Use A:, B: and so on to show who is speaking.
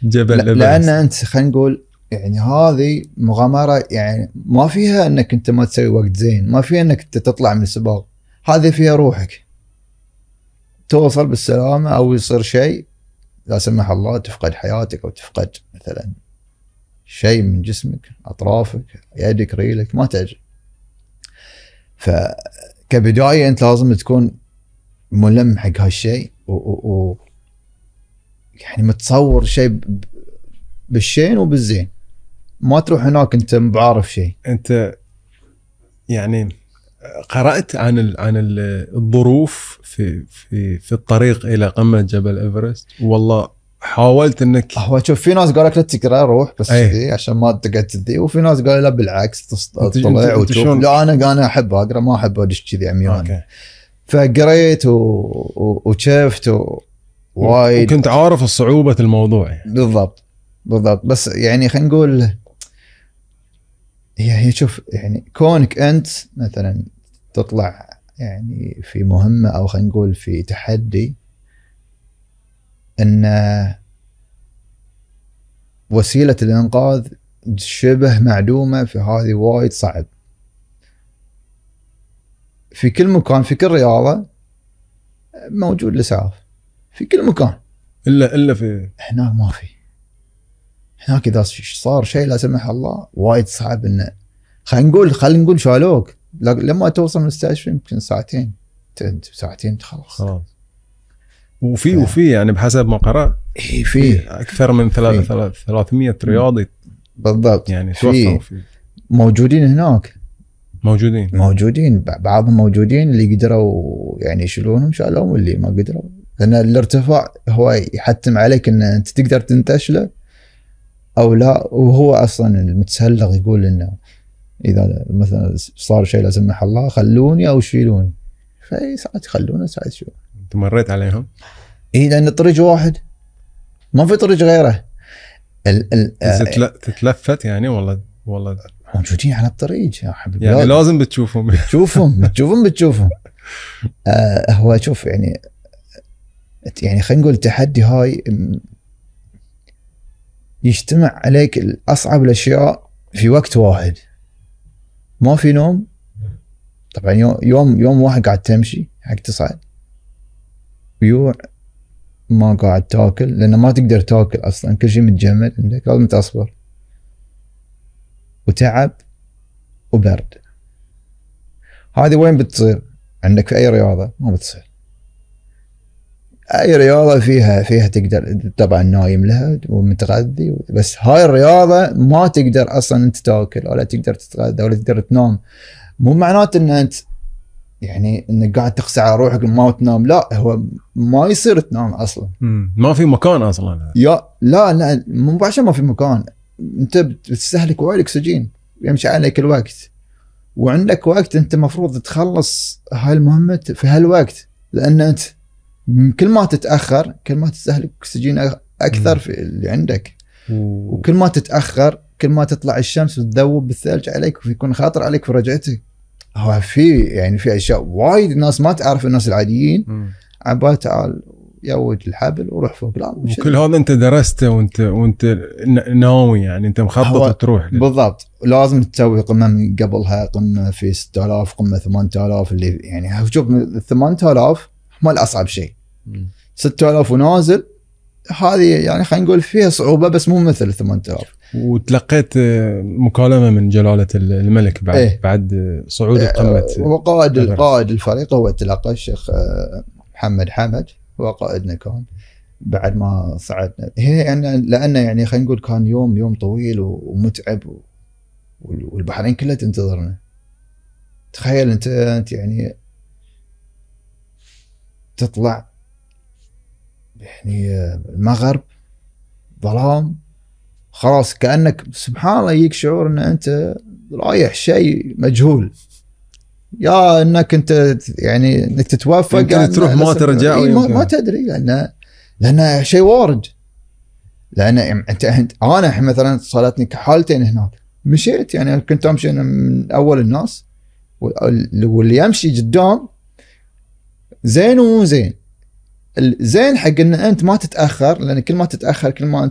A: جبل إيفرست.
B: لان انت خلينا نقول يعني هذه مغامره، يعني ما فيها انك انت ما تسوي وقت زين، ما فيها انك انت تطلع من السباق، هذه فيها روحك توصل بالسلامه او يصير شيء لا سمح الله تفقد حياتك او تفقد مثلا شيء من جسمك، اطرافك، يدك، ريلك، ما تدري. فكبدايه انت لازم تكون ملم حق هالشيء يعني متصور شيء بالشين وبالزين، ما تروح هناك انت بعارف شيء.
A: انت يعني قرأت عن الظروف في الطريق الى قمة جبل ايفرست؟ والله حاولت انك
B: هو شوف في ناس قالك لا تقرا روح بس
A: أيه.
B: عشان ما تقعد تذي، وفي ناس قالوا لا بالعكس تطلع وتشوف. لا انا احب اقرا، ما احب ادش كذي عميان. فقريت وشفت وايد
A: وكنت عارف الصعوبة الموضوع يعني.
B: بالضبط بس يعني خلينا نقول هي شوف يعني كونك انت مثلا تطلع يعني في مهمة او خلينا نقول في تحدي، ان وسيلة الانقاذ شبه معدومة في هذه وايد صعب. في كل مكان في كل رياضة موجود الإسعاف في كل مكان،
A: الا في
B: هناك ما في. هناك اذا صار شيء لا سمح الله وايد صعب انه خلينا نقول شالوك لما توصل المستشفى يمكن ساعتين تخلص.
A: وفي يعني بحسب ما قرأت
B: في
A: اكثر من 300 رياضي
B: بالضبط
A: يعني توفوا
B: موجودين هناك،
A: موجودين
B: بعضهم موجودين اللي قدروا يعني يشيلونهم شالوهم، واللي ما قدروا لان الارتفاع هو يحتم عليك ان انت تقدر تنتشله او لا. وهو اصلا المتسلق يقول انه اذا مثلا صار شيء لا سمح الله خلوني او شيلوني، فاي ساعات يخلونه ساعات شو.
A: انت مريت عليهم؟
B: اي لان الطريق واحد ما في طريق غيره.
A: تتلفت يعني والله
B: موجودين على الطريق يا حبيبي،
A: يعني لازم بتشوفهم
B: هو شوف يعني خلينا نقول التحدي هاي يجتمع عليك أصعب الأشياء في وقت واحد، ما في نوم طبعا. يوم واحد قاعد تمشي حق تصعد، ويوع ما قاعد تاكل لأنه ما تقدر تاكل أصلا، كل شيء متجمد عندك لازم تصبر، وتعب وبرد. هذه وين بتصير عندك؟ في أي رياضة ما بتصير. أي رياضة فيها تقدر طبعا نايم لها ومتغذي، بس هاي الرياضة ما تقدر أصلا أنت تاكل ولا تقدر تتغذى ولا تقدر تنام. مو معناته أن أنت يعني أنك قاعد تقسى على روحك ما تنام، لا، هو ما يصير تنام أصلا.
A: ما في مكان أصلا.
B: لا مو عشان ما في مكان، أنت بتستهلك وايد أكسجين يمشي عليك الوقت، وعندك وقت أنت مفروض تخلص هاي المهمة في هالوقت، لأن أنت كل ما تتأخر كل ما تستهلك أكسجين أكثر في اللي عندك، وكل ما تتأخر كل ما تطلع الشمس وتذوب بالثلج عليك ويكون خاطر عليك في رجعتك. هو في أشياء وايد الناس ما تعرف، الناس العاديين عبال تعال يوج الحبل وروح فوق. لا،
A: وكل هذا أنت درسته وأنت ناوي يعني أنت مخطط تروح
B: بالضبط. لازم تسوي قمة من قبلها، قمة في 6000، قمة 8000، اللي يعني شوف 8000 ما الأصعب شيء، 6000 ونازل هذه يعني خلينا نقول فيها صعوبة بس مو مثل 8000.
A: وتلقيت مكالمة من جلالة الملك بعد صعود القمة.
B: وقائد الفريق هو تلقى الشيخ محمد حمد، هو قائدنا كان بعد ما صعدنا. هي يعني لأنه يعني خلينا نقول كان يوم طويل ومتعب، والبحرين كلها تنتظرنا. تخيل أنت يعني تطلع يعني المغرب ظلام، خلاص كأنك سبحان الله يجيك شعور ان انت رايح شيء مجهول، يا انك انت يعني انك تتوفق
A: يمكن تروح ما ترجع
B: ما تدري، لان شيء وارد. لان انا مثلا صارتني حالتين هناك، مشيت يعني كنت امشي انا من اول الناس، واللي يمشي قدام زين ومو زين. الزين حق ان انت ما تتاخر، لان كل ما تتاخر كل ما